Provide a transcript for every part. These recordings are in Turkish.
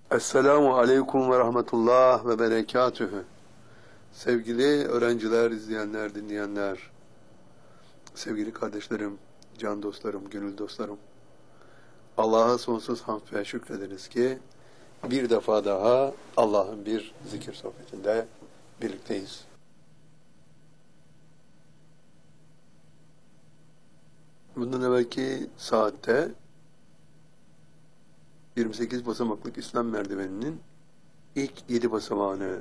Esselamu Aleyküm ve Rahmetullah ve Berekatühü. Sevgili öğrenciler, izleyenler, dinleyenler, sevgili kardeşlerim, can dostlarım, gönül dostlarım. Allah'a sonsuz hamd ve şükrederiz ki bir defa daha Allah'ın bir zikir sohbetinde birlikteyiz. Bundan evvelki saatte 28 basamaklık İslam merdiveninin ilk 7 basamağını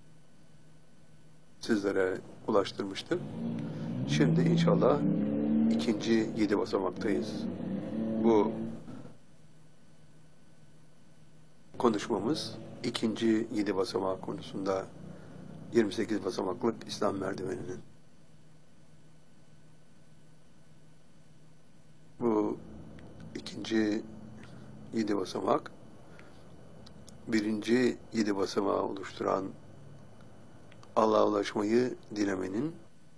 sizlere ulaştırmıştım. Şimdi inşallah ikinci 7 basamaktayız. Bu konuşmamız ikinci 7 basamağı konusunda 28 basamaklık İslam merdiveninin. Bu ikinci 7 basamak, birinci 7 basamağı oluşturan Allah'a ulaşmayı dilemenin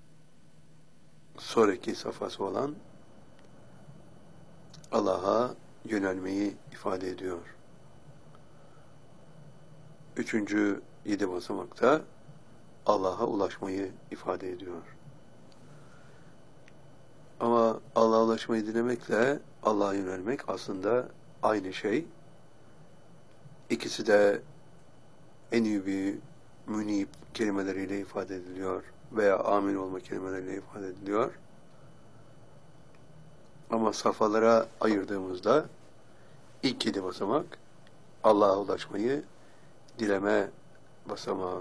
sonraki safhası olan Allah'a yönelmeyi ifade ediyor. Üçüncü 7 basamakta Allah'a ulaşmayı ifade ediyor. Ama Allah'a ulaşmayı dilemekle Allah'a yönelmek aslında aynı şey. İkisi de en iyi bir münib kelimeleriyle ifade ediliyor veya amin olma kelimeleriyle ifade ediliyor. Ama safhalara ayırdığımızda ilk 7 basamak Allah'a ulaşmayı dileme basamağı.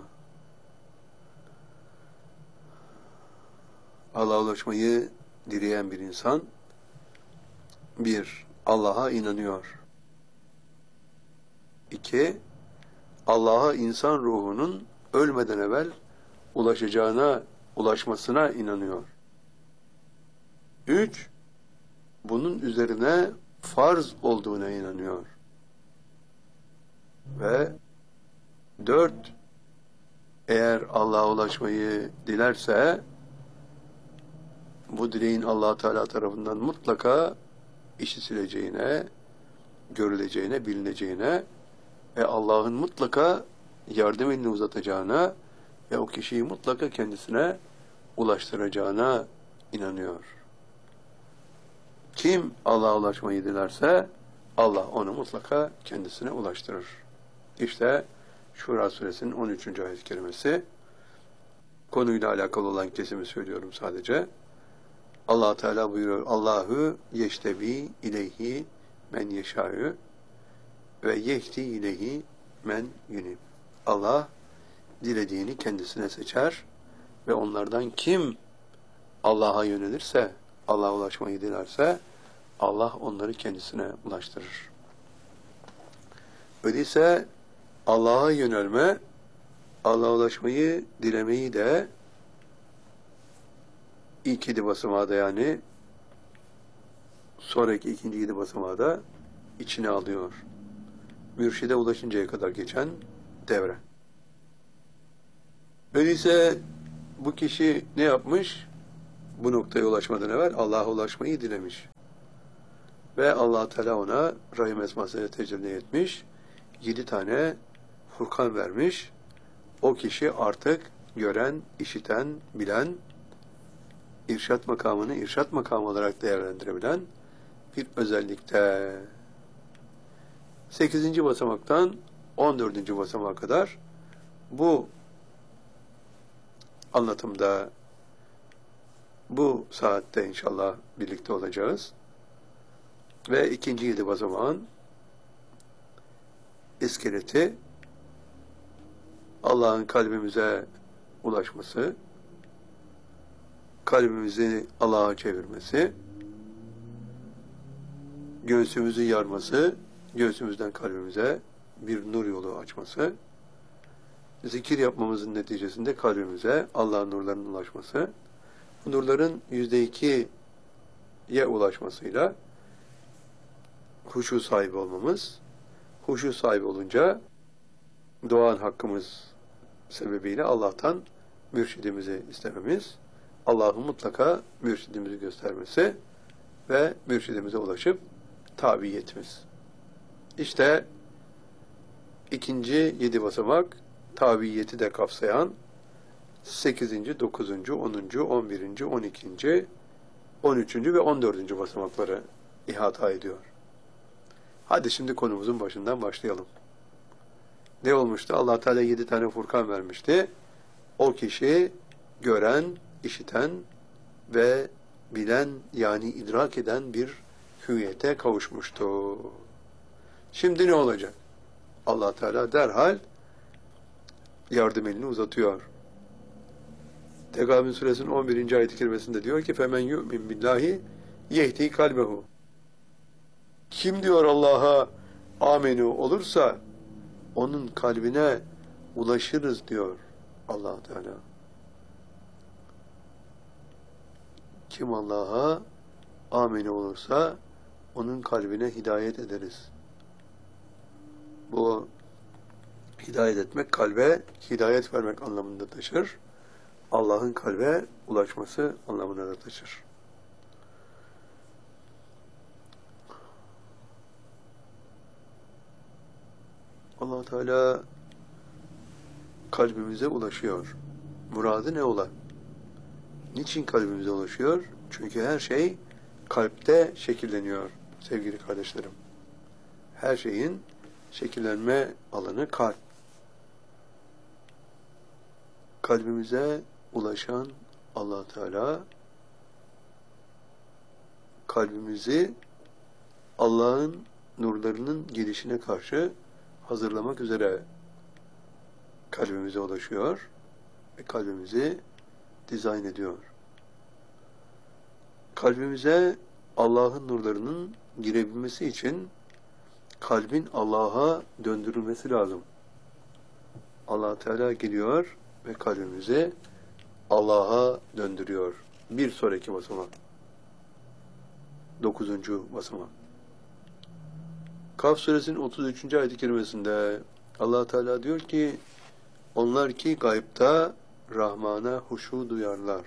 Allah'a ulaşmayı dileyen bir insan bir, Allah'a inanıyor. 2, Allah'a insan ruhunun ölmeden evvel ulaşmasına inanıyor. 3, bunun üzerine farz olduğuna inanıyor. Ve 4, eğer Allah'a ulaşmayı dilerse bu dileğin Allah Teala tarafından mutlaka işitileceğine, görüleceğine, bilineceğine ve Allah'ın mutlaka yardım elini uzatacağına ve o kişiyi mutlaka kendisine ulaştıracağına inanıyor. Kim Allah'a ulaşmayı dilerse Allah onu mutlaka kendisine ulaştırır. İşte Şura suresinin 13. ayet-i kerimesi. Konuyla alakalı olan kesimi söylüyorum sadece. Allah Teala buyuruyor: Allahu yeştebi ileyhi men yeşâ'ü ve yehdi ileyhi men yunib. Allah dilediğini kendisine seçer ve onlardan kim Allah'a yönelirse, Allah'a ulaşmayı dilerse Allah onları kendisine ulaştırır. Öyleyse Allah'a yönelme, Allah'a ulaşmayı dilemeyi de ilk 7 basamağı da, yani sonraki ikinci 7 basamağı da içine alıyor. Mürşide ulaşıncaya kadar geçen devre. Öyleyse bu kişi ne yapmış? Bu noktaya ulaşmadan evvel Allah'a ulaşmayı dilemiş. Ve Allah Teala ona Rahim esmasıyla tecelli etmiş. 7 tane Furkan vermiş. O kişi artık gören, işiten, bilen, irşat makamını irşat makamı olarak değerlendirebilen bir özellikte. 8. basamaktan 14. basamağa kadar bu anlatımda, bu saatte inşallah birlikte olacağız. Ve ikinci 7 basamağın iskeleti Allah'ın kalbimize ulaşması, kalbimizi Allah'a çevirmesi, göğsümüzü yarması, göğsümüzden kalbimize bir nur yolu açması, zikir yapmamızın neticesinde kalbimize Allah'ın nurlarının ulaşması, bu nurların %2'ye ulaşmasıyla huşu sahibi olmamız, huşu sahibi olunca doğan hakkımız sebebiyle Allah'tan mürşidimizi istememiz, Allah'ın mutlaka mürşidimizi göstermesi ve mürşidimize ulaşıp tabiyetimiz. İşte İkinci 7 basamak tabiyeti de kapsayan 8. 9. 10. 11. 12. 13. ve 14. basamakları ihata ediyor. Hadi şimdi konumuzun başından başlayalım. Ne olmuştu? Allah Teala 7 tane Furkan vermişti. O kişi gören, işiten ve bilen, yani idrak eden bir hüviyete kavuşmuştu. Şimdi ne olacak? Allah Teala derhal yardım elini uzatıyor. Tegabün suresinin 11. ayet-i kerimesinde diyor ki فَمَنْ يُؤْمِنْ بِاللّٰهِ يَهْدِي kalbehu. Kim diyor Allah'a amenu olursa onun kalbine ulaşırız diyor Allah Teala. Kim Allah'a amenu olursa onun kalbine hidayet ederiz. Bu hidayet etmek, kalbe hidayet vermek anlamında taşır. Allah'ın kalbe ulaşması anlamına da taşır. Allah Teala kalbimize ulaşıyor. Muradı ne ola? Niçin kalbimize ulaşıyor? Çünkü her şey kalpte şekilleniyor sevgili kardeşlerim. Her şeyin şekillenme alanı kalp. Kalbimize ulaşan Allah Teala kalbimizi Allah'ın nurlarının gelişine karşı hazırlamak üzere kalbimize ulaşıyor ve kalbimizi dizayn ediyor. Kalbimize Allah'ın nurlarının girebilmesi için kalbin Allah'a döndürülmesi lazım. Allah Teala geliyor ve kalbimizi Allah'a döndürüyor. Bir sonraki basamak. 9. basamak. Kaf suresinin 33. ayet-i kerimesinde Allah Teala diyor ki onlar ki gaybta Rahman'a huşu duyarlar.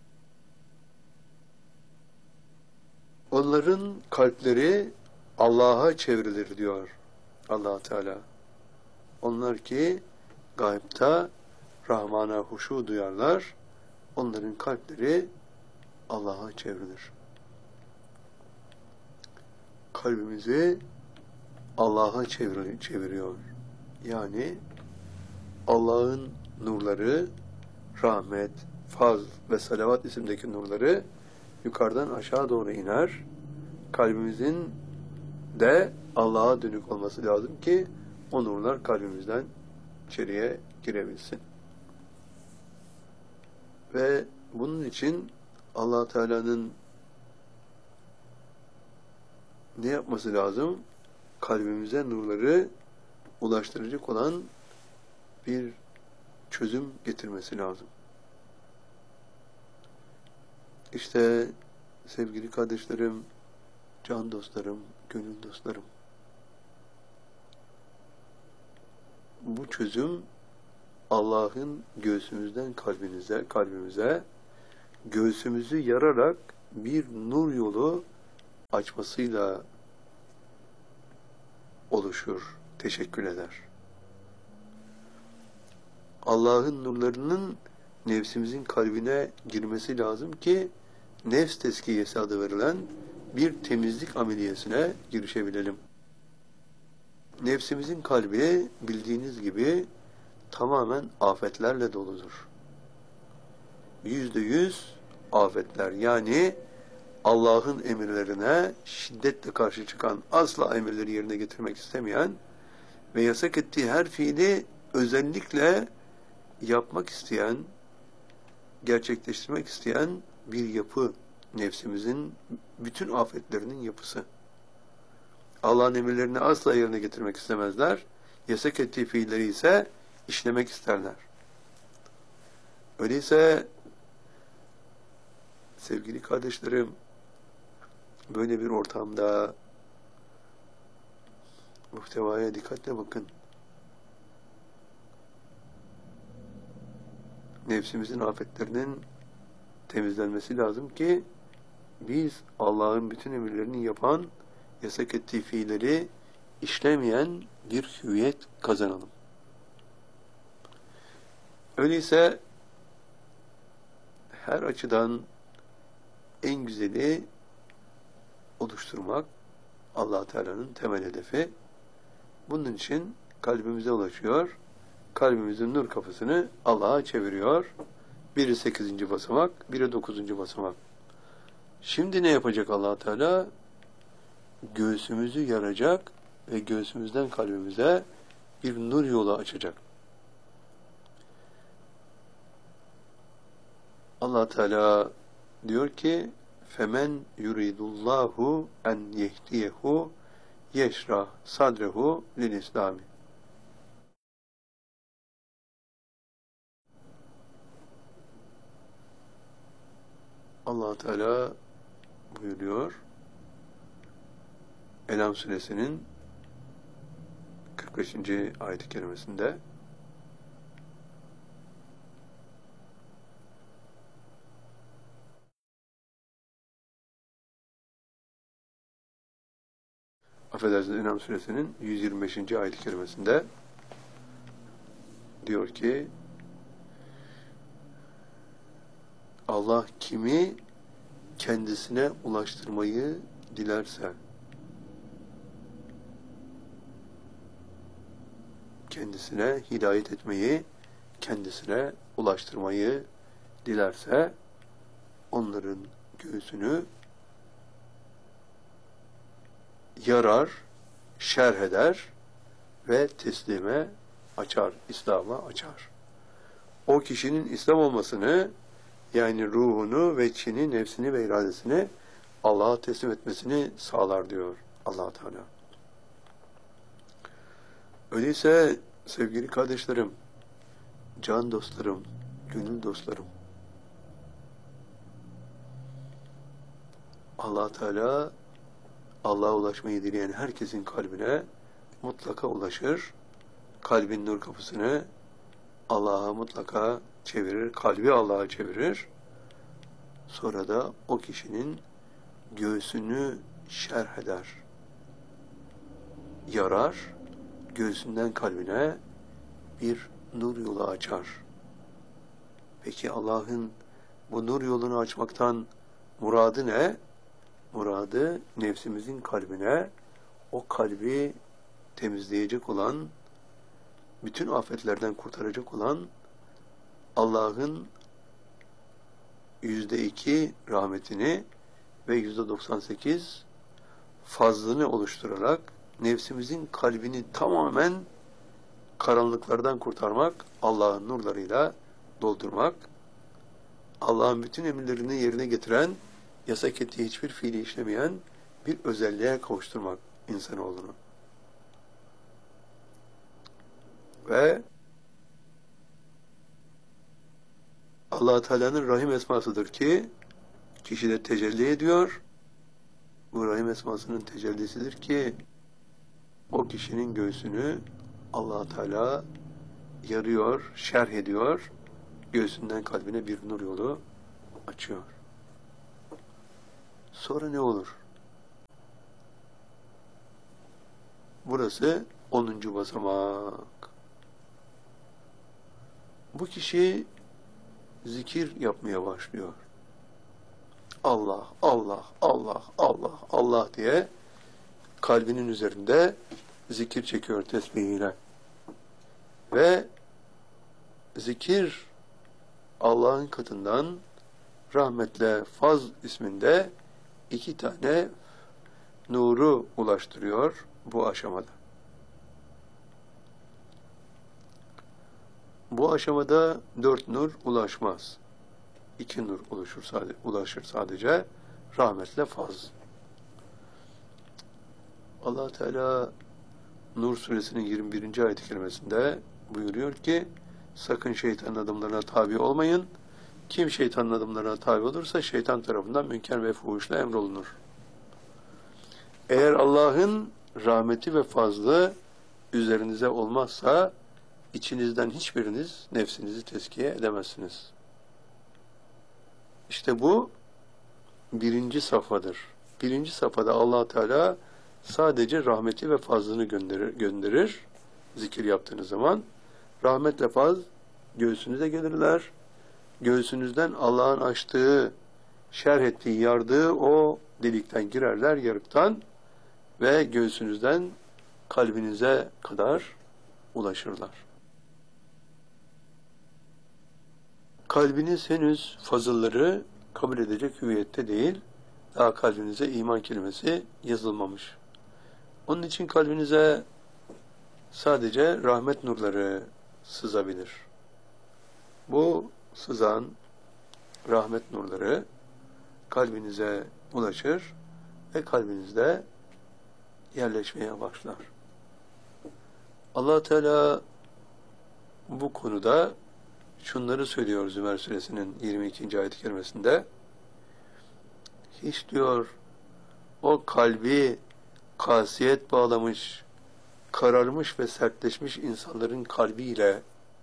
Onların kalpleri Allah'a çevrilir diyor Allah Teala. Onlar ki gaybta Rahman'a huşu duyarlar. Onların kalpleri Allah'a çevrilir. Kalbimizi Allah'a çeviriyor. Yani Allah'ın nurları, rahmet, faz ve salavat isimdeki nurları yukarıdan aşağı doğru iner. Kalbimizin de Allah'a dönük olması lazım ki o nurlar kalbimizden içeriye girebilsin. Ve bunun için Allah Teala'nın ne yapması lazım? Kalbimize nurları ulaştıracak olan bir çözüm getirmesi lazım. İşte sevgili kardeşlerim, can dostlarım, gönül dostlarım, bu çözüm Allah'ın göğsümüzden kalbimize göğsümüzü yararak bir nur yolu açmasıyla oluşur, teşekkür eder. Allah'ın nurlarının nefsimizin kalbine girmesi lazım ki nefs tezkiyesi adı verilen bir temizlik ameliyesine girişebilelim. Nefsimizin kalbi bildiğiniz gibi tamamen afetlerle doludur. %100 afetler, yani Allah'ın emirlerine şiddetle karşı çıkan, asla emirleri yerine getirmek istemeyen ve yasak ettiği her fiili özellikle yapmak isteyen, gerçekleştirmek isteyen bir yapı, nefsimizin bütün afetlerinin yapısı. Allah'ın emirlerini asla yerine getirmek istemezler, yasak ettiği fiilleri ise işlemek isterler. Öyleyse sevgili kardeşlerim, böyle bir ortamda muhtevaya dikkatle bakın. Nefsimizin afetlerinin temizlenmesi lazım ki biz Allah'ın bütün emirlerini yapan, yasak ettiği fiilleri işlemeyen bir hüviyet kazanalım. Öyleyse her açıdan en güzeli oluşturmak Allah Teala'nın temel hedefi. Bunun için kalbimize ulaşıyor. Kalbimizin nur kapısını Allah'a çeviriyor. Biri 8. basamak, biri 9. basamak. Şimdi ne yapacak Allah Teala? Göğsümüzü yaracak ve göğsümüzden kalbimize bir nur yolu açacak. Allah Teala diyor ki: "Femen yuridullahu en yehdiyehu yeşrah sadrehu lil İslami." Allah Teala buyuruyor En'am suresinin 45. ayet-i kerimesinde: affedersiniz, En'am suresinin 125. ayet-i kerimesinde diyor ki: Allah kimi kendisine ulaştırmayı dilerse, kendisine hidayet etmeyi, kendisine ulaştırmayı dilerse, onların göğsünü yarar, şerh eder ve teslime açar, İslam'a açar. O kişinin İslam olmasını, yani ruhunu ve içini, nefsini ve iradesini Allah'a teslim etmesini sağlar diyor Allah Teala. Öyleyse sevgili kardeşlerim, can dostlarım, gönül dostlarım, Allah Teala Allah'a ulaşmayı dileyen herkesin kalbine mutlaka ulaşır. Kalbin nur kapısını Allah'a mutlaka çevirir, kalbi Allah'a çevirir. Sonra da o kişinin göğsünü şerh eder, yarar, göğsünden kalbine bir nur yolu açar. Peki Allah'ın bu nur yolunu açmaktan muradı ne? Muradı nefsimizin kalbine, o kalbi temizleyecek olan, bütün afetlerden kurtaracak olan Allah'ın %2 rahmetini ve %98 fazlını oluşturarak nefsimizin kalbini tamamen karanlıklardan kurtarmak, Allah'ın nurlarıyla doldurmak, Allah'ın bütün emirlerini yerine getiren, yasak ettiği hiçbir fiili işlemeyen bir özelliğe kavuşturmak insanoğlunu. Ve Allah Teala'nın Rahim esmasıdır ki kişide tecelli ediyor. Bu Rahim esmasının tecellisidir ki o kişinin göğsünü Allah Teala yarıyor, şerh ediyor. Göğsünden kalbine bir nur yolu açıyor. Sonra ne olur? Burası 10. basamak. Bu kişi zikir yapmaya başlıyor. Allah, Allah, Allah, Allah, Allah diye kalbinin üzerinde zikir çekiyor tesbihiyle. Ve zikir Allah'ın katından rahmetle Faz isminde 2 tane nuru ulaştırıyor bu aşamada. Bu aşamada 4 nur ulaşmaz. 2 nur ulaşır sadece. Rahmetle Faz. Allah Teala Nur suresinin 21. ayet-i kerimesinde buyuruyor ki: sakın şeytanın adımlarına tabi olmayın. Kim şeytanın adımlarına tabi olursa şeytan tarafından münker ve fuhuşla emrolunur. Eğer Allah'ın rahmeti ve fazlı üzerinize olmazsa içinizden hiçbiriniz nefsinizi tezkiye edemezsiniz. İşte bu 1. safhadır. 1. safhada Allah Teala sadece rahmeti ve fazlını gönderir. Zikir yaptığınız zaman rahmetle faz göğsünüze gelirler. Göğsünüzden Allah'ın açtığı, şerh ettiği, yardığı o delikten girerler, yarıktan ve göğsünüzden kalbinize kadar ulaşırlar. Kalbiniz henüz fazılları kabul edecek hüviyette değil, daha kalbinize iman kelimesi yazılmamış. Onun için kalbinize sadece rahmet nurları sızabilir. Bu sızan rahmet nurları kalbinize ulaşır ve kalbinizde yerleşmeye başlar. Allah Teala bu konuda şunları söylüyor Zümer Suresinin 22. ayet-i kerimesinde. Hiç diyor o kalbi kasiyet bağlamış, kararmış ve sertleşmiş insanların kalbiyle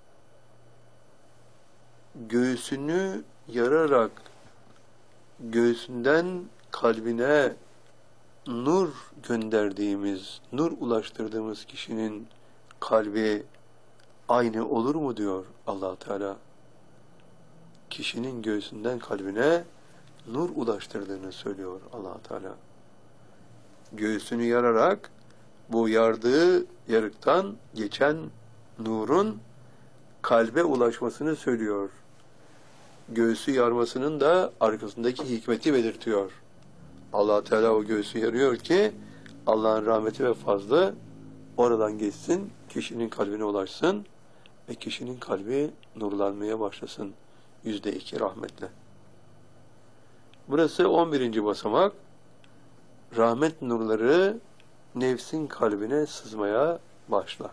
göğsünü yararak göğsünden kalbine nur gönderdiğimiz, nur ulaştırdığımız kişinin kalbi aynı olur mu diyor Allah Teala. Kişinin göğsünden kalbine nur ulaştırdığını söylüyor Allah Teala. Göğsünü yararak bu yardığı yarıktan geçen nurun kalbe ulaşmasını söylüyor. Göğsü yarmasının da arkasındaki hikmeti belirtiyor. Allah Teala o göğsü yarıyor ki Allah'ın rahmeti ve fazlı oradan geçsin, kişinin kalbine ulaşsın ve kişinin kalbi nurlanmaya başlasın. %2 rahmetle. Burası 11. basamak. Rahmet nurları nefsin kalbine sızmaya başlar.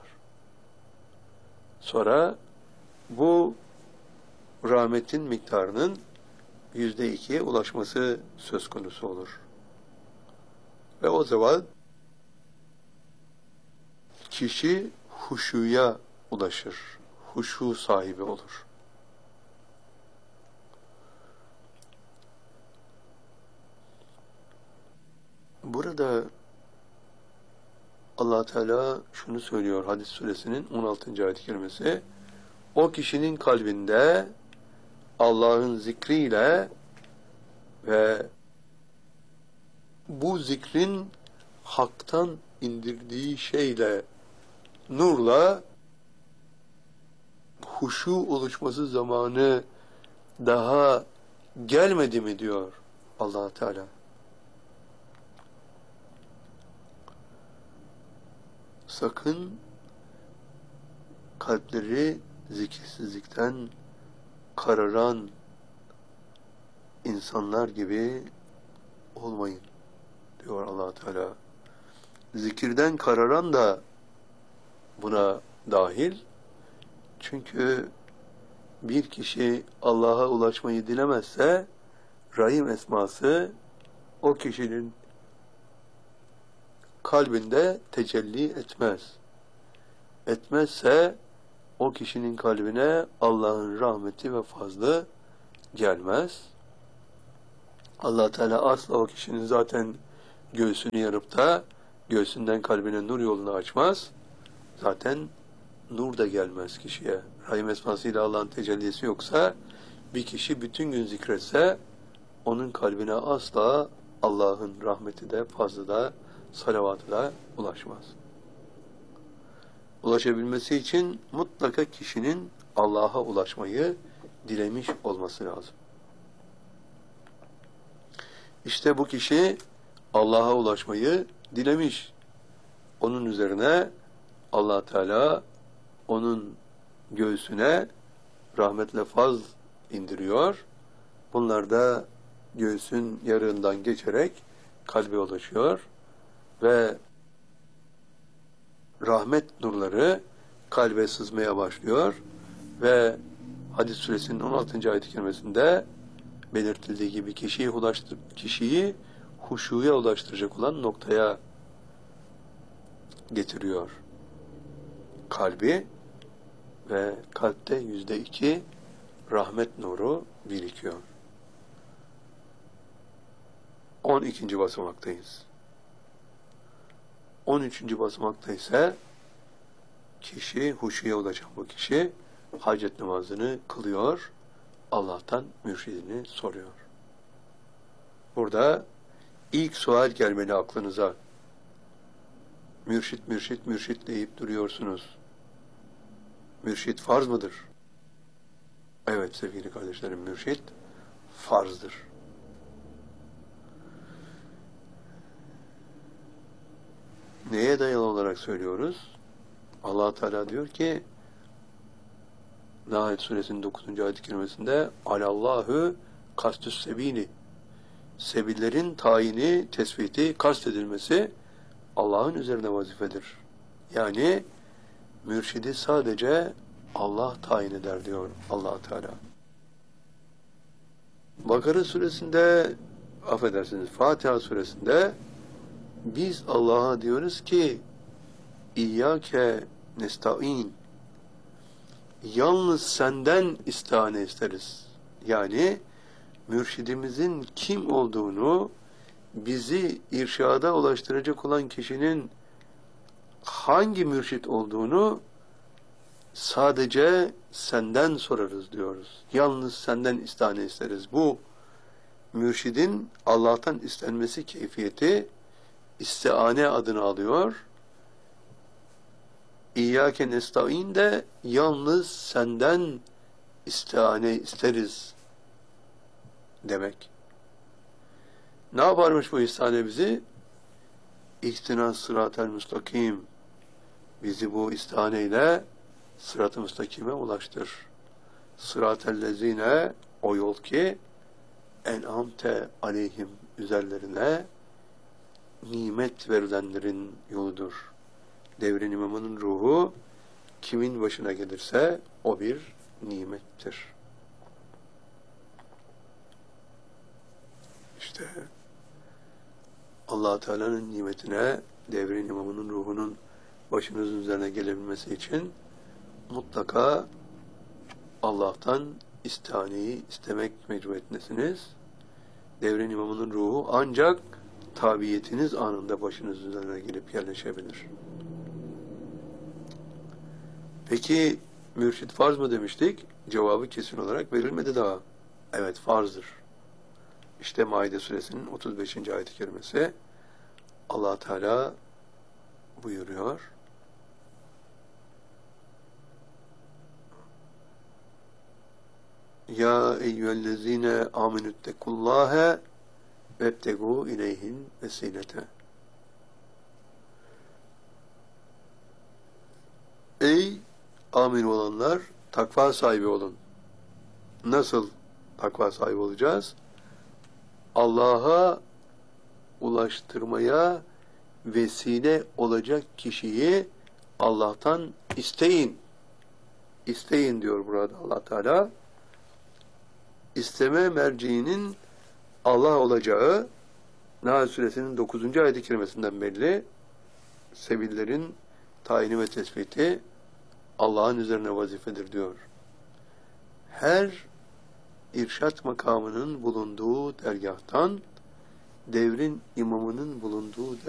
Sonra bu rahmetin miktarının %2'ye ulaşması söz konusu olur. Ve o zaman kişi huşuya ulaşır. Huşu sahibi olur. Burada Allah Teala şunu söylüyor Hadis suresinin 16. ayet-i kerimesi. O kişinin kalbinde Allah'ın zikriyle ve bu zikrin haktan indirdiği şeyle, nurla huşu oluşması zamanı daha gelmedi mi diyor Allah Teala. Sakın kalpleri zikirsizlikten kararan insanlar gibi olmayın diyor Allah Teala. Zikirden kararan da buna dahil. Çünkü bir kişi Allah'a ulaşmayı dilemezse Rahim esması o kişinin kalbinde tecelli etmez. Etmezse o kişinin kalbine Allah'ın rahmeti ve fazlı gelmez. Allah Teala asla o kişinin zaten göğsünü yarıp da göğsünden kalbine nur yolunu açmaz. Zaten nur da gelmez kişiye. Rahim esmasıyla Allah'ın tecellisi yoksa bir kişi bütün gün zikretse onun kalbine asla Allah'ın rahmeti de fazlı da salavatı da ulaşmaz. Ulaşabilmesi için mutlaka kişinin Allah'a ulaşmayı dilemiş olması lazım. İşte bu kişi Allah'a ulaşmayı dilemiş. Onun üzerine Allah Teala onun göğsüne rahmetle faz indiriyor. Bunlar da göğsün yarığından geçerek kalbe ulaşıyor ve rahmet nurları kalbe sızmaya başlıyor ve Hadis suresinin 16. ayet-i kerimesinde belirtildiği gibi kişiyi huşuya ulaştıracak olan noktaya getiriyor. Kalbi ve kalpte %2 rahmet nuru birikiyor. 12. basamaktayız. 13. basamakta ise kişi, huşuya ulaşan bu kişi hacet namazını kılıyor, Allah'tan mürşidini soruyor. Burada ilk sual gelmeli aklınıza. Mürşit, mürşit, mürşit deyip duruyorsunuz. Mürşit farz mıdır? Evet sevgili kardeşlerim, mürşit farzdır. Neye dayalı olarak söylüyoruz? Allah Teala diyor ki Nahl suresinin 9. ayet-i kerimesinde alallahu kastüs sebili, sebillerin tayini, tespiti, kastedilmesi Allah'ın üzerine vazifedir. Yani mürşidi sadece Allah tayin eder diyor Allah Teala. Bakara suresinde, affedersiniz, Fatiha suresinde biz Allah'a diyoruz ki İyyâke nesta'in, yalnız senden istihane isteriz. Yani mürşidimizin kim olduğunu, bizi irşada ulaştıracak olan kişinin hangi mürşit olduğunu sadece senden sorarız diyoruz. Yalnız senden istihane isteriz. Bu mürşidin Allah'tan istenmesi keyfiyeti istihane adını alıyor. İyyâke nesta'in de yalnız senden istihane isteriz demek. Ne yaparmış bu istihane bizi? İhtinas sıratel müstakim. Bizi bu istihaneyle sırat-ı müstakime ulaştır. Sıratellezine, o yol ki en'amte aleyhim, üzerlerine nimet verilenlerin yoludur. Devrin imamının ruhu kimin başına gelirse o bir nimettir. İşte Allah Teala'nın nimetine, devrin imamının ruhunun başınızın üzerine gelebilmesi için mutlaka Allah'tan istihaneyi istemek mecburiyetindesiniz. Devrin imamının ruhu ancak tabiyetiniz anında başınızın üzerine gelip yerleşebilir. Peki mürşid farz mı demiştik? Cevabı kesin olarak verilmedi daha. Evet, farzdır. İşte Maide suresinin 35. ayet-i kerimesi Allah Teala buyuruyor. Ya eyyühellezine amenüttekullâhe vebtegû ileyhin vesilete. Ey amin olanlar, takva sahibi olun. Nasıl takva sahibi olacağız? Allah'a ulaştırmaya vesile olacak kişiyi Allah'tan isteyin. İsteyin diyor burada Allah Teala. İsteme merciinin Allah olacağı Nahl suresinin 9. ayet-i kerimesinden belli. Sebillerin tayini ve tespiti Allah'ın üzerine vazifedir diyor. Her irşat makamının bulunduğu dergâhtan devrin imamının bulunduğu